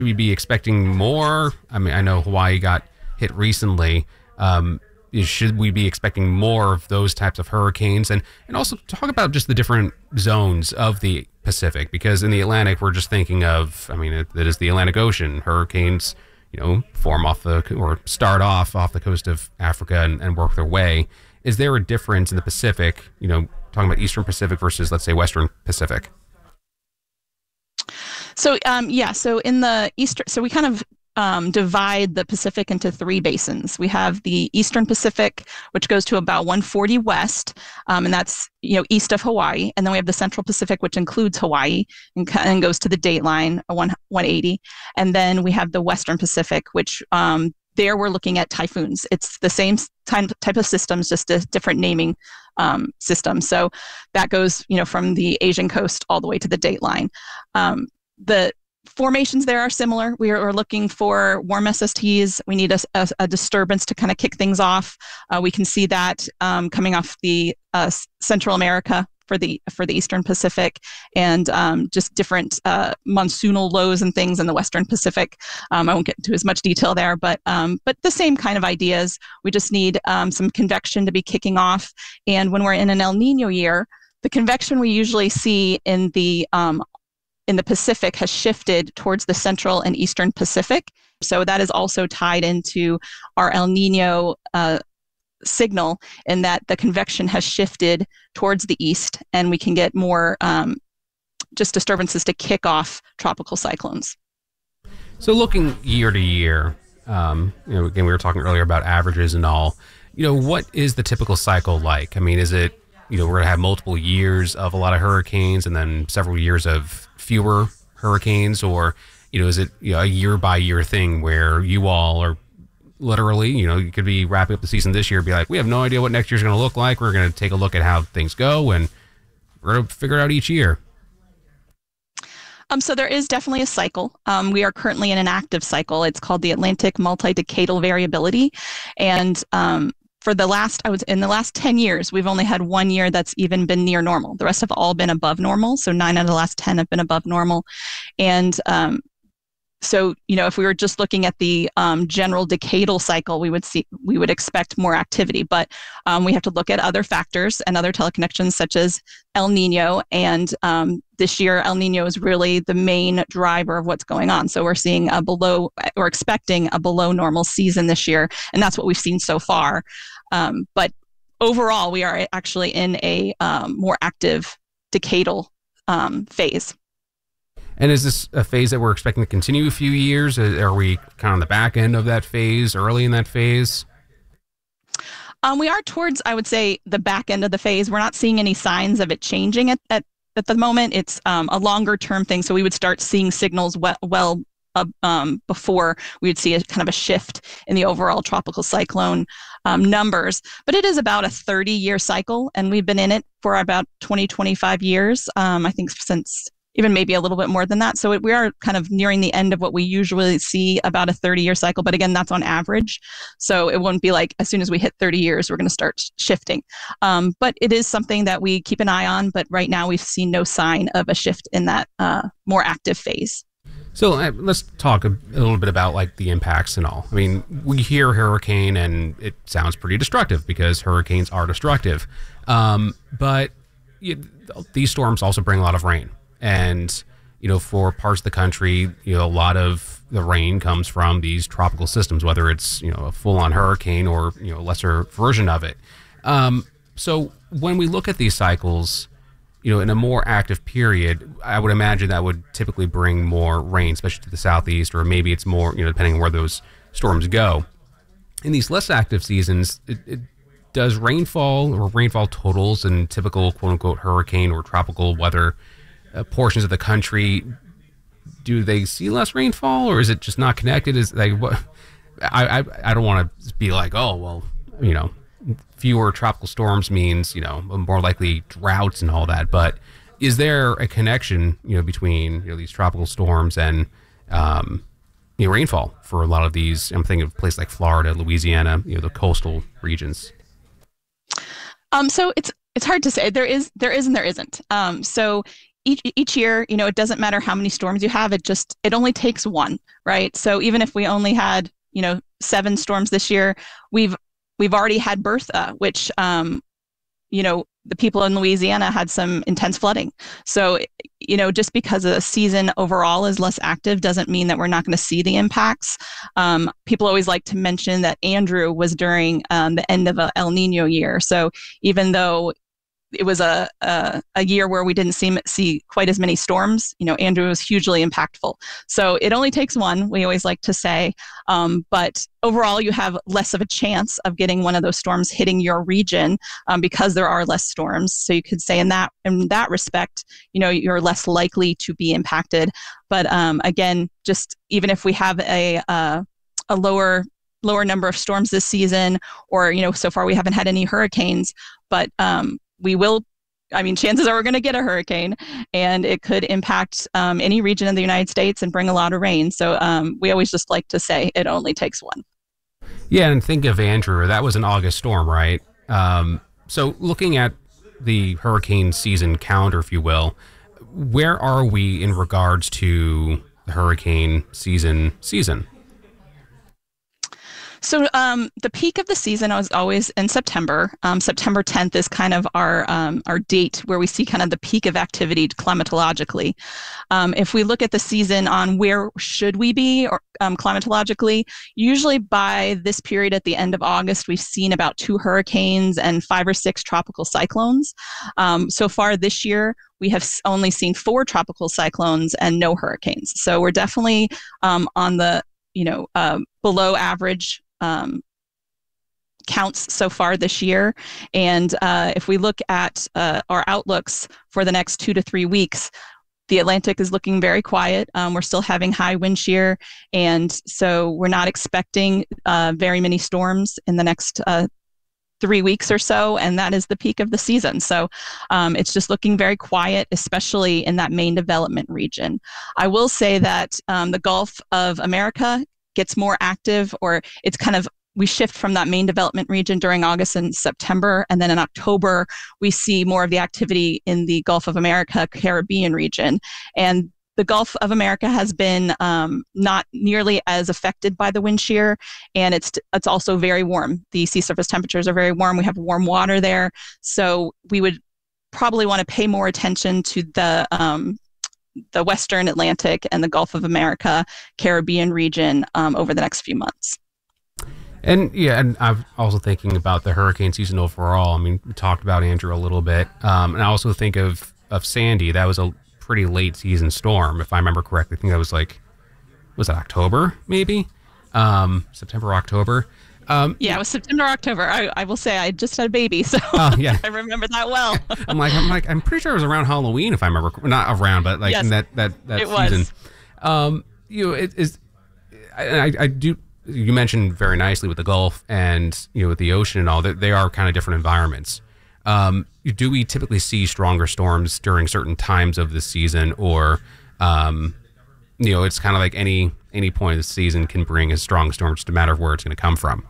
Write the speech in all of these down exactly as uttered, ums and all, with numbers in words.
we be expecting more? I mean, I know Hawaii got hit recently. Um, is- should we be expecting more of those types of hurricanes? And and also talk about just the different zones of the Pacific, because in the Atlantic, we're just thinking of, I mean, it, it is the Atlantic Ocean. Hurricanes, you know, form off the, or start off off the coast of Africa and, and work their way. Is there a difference in the Pacific, you know, talking about Eastern Pacific versus, let's say, Western Pacific? So um, yeah, so in the eastern, so we kind of um, divide the Pacific into three basins. We have the Eastern Pacific, which goes to about one forty west, um, and that's you know east of Hawaii, and then we have the Central Pacific, which includes Hawaii and, and goes to the date line, one one eighty, and then we have the Western Pacific, which um, there we're looking at typhoons. It's the same type type of systems, just a different naming um, system. So that goes you know from the Asian coast all the way to the date line. Um, The formations there are similar. We are looking for warm S S Ts. We need a, a, a disturbance to kind of kick things off. Uh, we can see that um, coming off the uh, Central America for the for the Eastern Pacific, and um, just different uh, monsoonal lows and things in the Western Pacific. Um, I won't get into as much detail there, but um, but the same kind of ideas. We just need um, some convection to be kicking off. And when we're in an El Nino year, the convection we usually see in the um, in the Pacific has shifted towards the Central and Eastern Pacific. So that is also tied into our El Nino uh, signal, in that the convection has shifted towards the east, and we can get more um, just disturbances to kick off tropical cyclones. So looking year to year, um, you know, again, we were talking earlier about averages and all. You know, what is the typical cycle like? I mean, is it, you know, we're going to have multiple years of a lot of hurricanes and then several years of fewer hurricanes, or, you know, is it you know, a year by year thing where you all are literally, you know, you could be wrapping up the season this year and be like, we have no idea what next year's going to look like. We're going to take a look at how things go and we're going to figure it out each year. Um, so there is definitely a cycle. Um, we are currently in an active cycle. It's called the Atlantic Multi-Decadal Variability. And um, for the last, I was in the last ten years, we've only had one year that's even been near normal. The rest have all been above normal. So nine out of the last ten have been above normal. And um, so, you know, if we were just looking at the um, general decadal cycle, we would see, we would expect more activity. But um, we have to look at other factors and other teleconnections, such as El Nino. And um, this year, El Nino is really the main driver of what's going on. So we're seeing a below, we're expecting a below normal season this year. And that's what we've seen so far. Um, but overall, we are actually in a um, more active decadal um, phase. And is this a phase that we're expecting to continue a few years? Are we kind of on the back end of that phase, early in that phase? Um, we are towards, I would say, the back end of the phase. We're not seeing any signs of it changing at, at, at the moment. It's um, a longer term thing. So we would start seeing signals well, well uh, um, before we would see a kind of a shift in the overall tropical cyclone um, numbers. But it is about a thirty year cycle, and we've been in it for about twenty, twenty-five years, um, I think since even maybe a little bit more than that. So it, we are kind of nearing the end of what we usually see about a thirty year cycle. But again, that's on average. So it won't be like as soon as we hit thirty years, we're going to start shifting. Um, but it is something that we keep an eye on. But right now we've seen no sign of a shift in that uh, more active phase. So uh, let's talk a, a little bit about like the impacts and all. I mean, we hear hurricane and it sounds pretty destructive because hurricanes are destructive. Um, but you, these storms also bring a lot of rain. And, you know, for parts of the country, you know, a lot of the rain comes from these tropical systems, whether it's, you know, a full-on hurricane or, you know, a lesser version of it. Um, so when we look at these cycles, you know, in a more active period, I would imagine that would typically bring more rain, especially to the southeast, or maybe it's more, you know, depending on where those storms go. In these less active seasons, it, it does rainfall or rainfall totals in typical quote-unquote hurricane or tropical weather Uh, portions of the country, do they see less rainfall, or is it just not connected? Is like what? I I, I don't want to be like, oh well, you know, fewer tropical storms means, you know, more likely droughts and all that. But is there a connection, you know, between, you know, these tropical storms and um, you know, rainfall for a lot of these? I'm thinking of places like Florida, Louisiana, you know, the coastal regions. Um, so it's it's hard to say. There is there is and there isn't. Um, so each each year, you know, it doesn't matter how many storms you have. It just it only takes one, right? So even if we only had, you know, seven storms this year, we've we've already had Bertha, which um, you know, the people in Louisiana had some intense flooding. So, you know, just because the season overall is less active doesn't mean that we're not going to see the impacts. Um, people always like to mention that Andrew was during um, the end of a El Nino year. So even though it was a, a a year where we didn't see see quite as many storms, you know, Andrew was hugely impactful. So it only takes one, we always like to say, um, but overall you have less of a chance of getting one of those storms hitting your region um, because there are less storms. So you could say in that in that respect, you know, you're less likely to be impacted. But um, again, just even if we have a uh, a lower lower number of storms this season, or you know, so far we haven't had any hurricanes, but um, we will, I mean, chances are we're going to get a hurricane, and it could impact um, any region in the United States and bring a lot of rain. So um, we always just like to say it only takes one. Yeah, and think of Andrew. That was an August storm, right? Um, so looking at the hurricane season calendar, if you will, where are we in regards to the hurricane season season? So um, the peak of the season was always in September. Um, September tenth is kind of our um, our date where we see kind of the peak of activity climatologically. Um, if we look at the season on where should we be or um, climatologically, usually by this period at the end of August, we've seen about two hurricanes and five or six tropical cyclones. Um, so far this year, we have only seen four tropical cyclones and no hurricanes. So we're definitely um, on the you know uh, below average Um, counts so far this year. And uh, if we look at uh, our outlooks for the next two to three weeks, the Atlantic is looking very quiet. Um, we're still having high wind shear. And so we're not expecting uh, very many storms in the next uh, three weeks or so. And that is the peak of the season. So um, it's just looking very quiet, especially in that main development region. I will say that um, the Gulf of America gets more active, or it's kind of, we shift from that main development region during August and September, and then in October, we see more of the activity in the Gulf of America, Caribbean region. And the Gulf of America has been um, not nearly as affected by the wind shear, and it's it's also very warm. The sea surface temperatures are very warm. We have warm water there, so we would probably want to pay more attention to the um, the Western Atlantic and the Gulf of America, Caribbean region um, over the next few months. And yeah, and I'm also thinking about the hurricane season overall. I mean, we talked about Andrew a little bit, um, and I also think of of Sandy. That was a pretty late season storm, if I remember correctly. I think that was like, was it October maybe? Um, September, October. Um, yeah, it was September, October. I, I will say I just had a baby, so uh, yeah. I remember that well. I'm like, I'm like, I'm pretty sure it was around Halloween, if I remember, not around, but like yes, in that that that it season. Was. Um, you know, it is. I, I do. You mentioned very nicely with the Gulf and you know with the ocean and all that, they are kind of different environments. Um, do we typically see stronger storms during certain times of the season, or um, you know, it's kind of like any any point of the season can bring a strong storm, just a matter of where it's going to come from?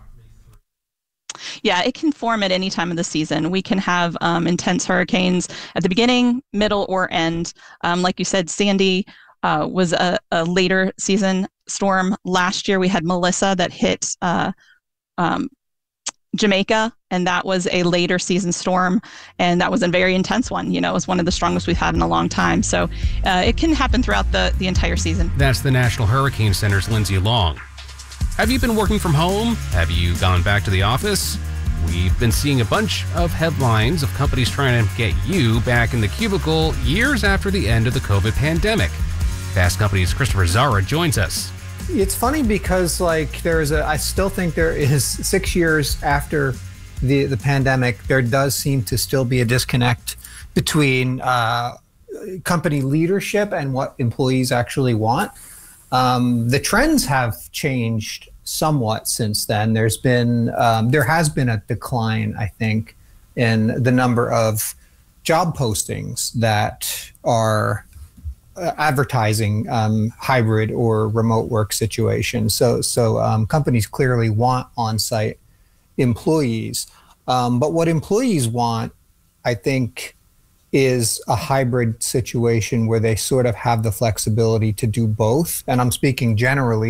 Yeah, it can form at any time of the season. We can have um, intense hurricanes at the beginning, middle, or end. Um, like you said, Sandy uh, was a, a later season storm. Last year, we had Melissa that hit uh, um, Jamaica, and that was a later season storm, and that was a very intense one. You know, it was one of the strongest we've had in a long time. So uh, it can happen throughout the, the entire season. That's the National Hurricane Center's Lindsay Long. Have you been working from home? Have you gone back to the office? We've been seeing a bunch of headlines of companies trying to get you back in the cubicle years after the end of the COVID pandemic. Fast Company's Christopher Zara joins us. It's funny because, like, there's a, I still think there is six years after the, the pandemic, there does seem to still be a disconnect between uh, company leadership and what employees actually want. Um, the trends have changed somewhat since then. There's been, um, there has been a decline, I think, in the number of job postings that are uh, advertising um, hybrid or remote work situations. So, so um, companies clearly want on-site employees. Um, but what employees want, I think, is a hybrid situation where they sort of have the flexibility to do both. And I'm speaking generally